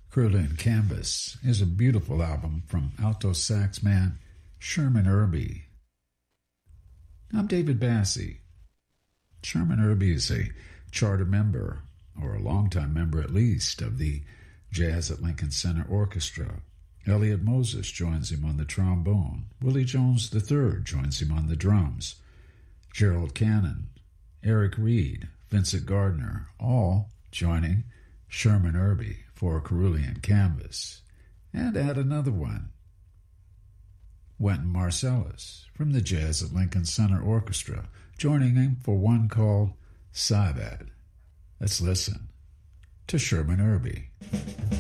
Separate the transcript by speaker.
Speaker 1: Cerulean Canvas is a beautiful album from alto sax man Sherman Irby. I'm David Bassie. Sherman Irby is a charter member, or a longtime member at least, of the Jazz at Lincoln Center Orchestra. Elliot Moses joins him on the trombone. Willie Jones III joins him on the drums. Gerald Cannon, Eric Reed, Vincent Gardner, all joining Sherman Irby for Cerulean Canvas. And add another one, Wynton Marsalis from the Jazz at Lincoln Center Orchestra, joining him for one called Syvad. Let's listen to Sherman Irby.